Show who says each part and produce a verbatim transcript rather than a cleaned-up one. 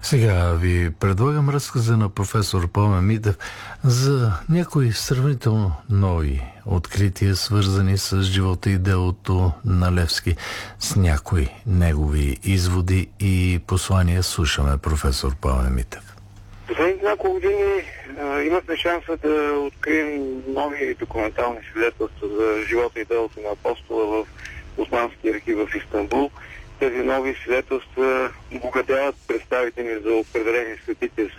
Speaker 1: Сега ви предлагам разказа на професор Пламен Митев за някои сравнително нови открития, свързани с живота и делото на Левски, с някои негови изводи и послания. Слушаме професор Пламен Митев.
Speaker 2: Последните няколко години а, имахме шанса да открием нови документални свидетелства за живота и делото на апостола в Османския архив в Истанбул. Тези нови свидетелства обогатяват представите ни за определени светители